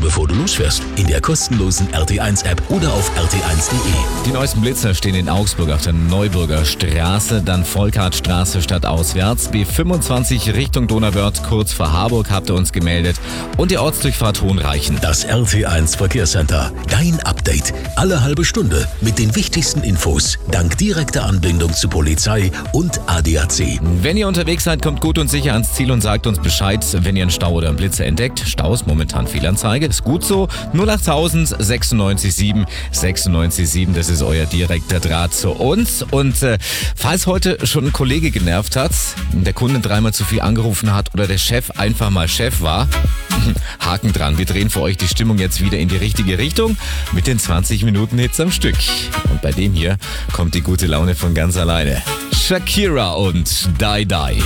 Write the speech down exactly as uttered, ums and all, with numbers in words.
bevor du losfährst. In der kostenlosen R T eins App oder auf r t eins punkt de. Die neuesten Blitzer stehen in Augsburg auf der Neuburger Straße, dann Volkhartstraße stadtauswärts, B fünfundzwanzig Richtung Donauwörth, kurz vor Harburg habt ihr uns gemeldet und die Ortsdurchfahrt Hohenreichen. Das R T eins Verkehrscenter. Dein Update. Alle halbe Stunde mit den wichtigsten Infos. Dank direkter Anbindung zu Polizei und A D A C. Wenn ihr unterwegs seid, kommt gut und sicher ans Ziel und sagt uns Bescheid, wenn ihr einen Stau oder einen Blitzer entdeckt. Staus momentan Fehlanzeige, ist gut so. null achttausend sechsundneunzig sieben sechsundneunzig sieben, das ist euer direkter Draht zu uns. Und äh, falls heute schon ein Kollege genervt hat, der Kunde dreimal zu viel angerufen hat oder der Chef einfach mal Chef war, Haken dran. Wir drehen für euch die Stimmung jetzt wieder in die richtige Richtung mit den zwanzig Minuten Hits am Stück. Und bei dem hier kommt die gute Laune von ganz alleine. Shakira und Die Die.